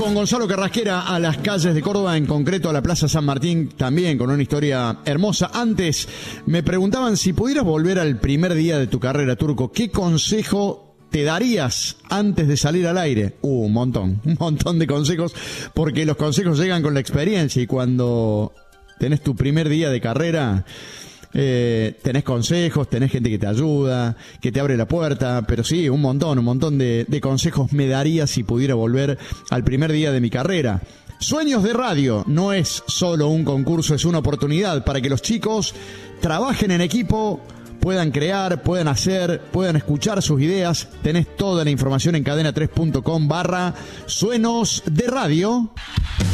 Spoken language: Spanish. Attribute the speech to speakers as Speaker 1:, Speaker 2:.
Speaker 1: con Gonzalo Carrasquera a las calles de Córdoba, en concreto a la Plaza San Martín, también con una historia hermosa. Antes me preguntaban si pudieras volver al primer día de tu carrera, Turco, ¿qué consejo te darías antes de salir al aire? Un montón de consejos, porque los consejos llegan con la experiencia y cuando tenés tu primer día de carrera, tenés consejos, tenés gente que te ayuda, que te abre la puerta, pero sí, un montón de consejos me daría si pudiera volver al primer día de mi carrera. Sueños de Radio no es solo un concurso, es una oportunidad para que los chicos trabajen en equipo, puedan crear, puedan hacer, puedan escuchar sus ideas. Tenés toda la información en cadena3.com/Sueños de Radio.